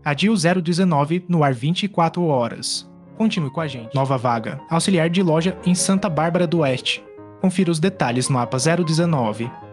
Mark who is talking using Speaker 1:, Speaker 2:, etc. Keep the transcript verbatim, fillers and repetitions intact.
Speaker 1: Adil zero dezenove no ar vinte e quatro horas. Continue com a gente. Nova vaga. Auxiliar de loja em Santa Bárbara do Oeste. Confira os detalhes no mapa zero dezenove.